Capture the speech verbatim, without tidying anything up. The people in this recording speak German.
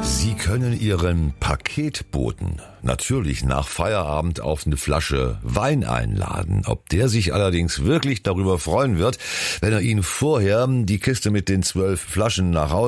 Sie können Ihren Paketboten natürlich nach Feierabend auf eine Flasche Wein einladen. Ob der sich allerdings wirklich darüber freuen wird, wenn er Ihnen vorher die Kiste mit den zwölf Flaschen nach Hause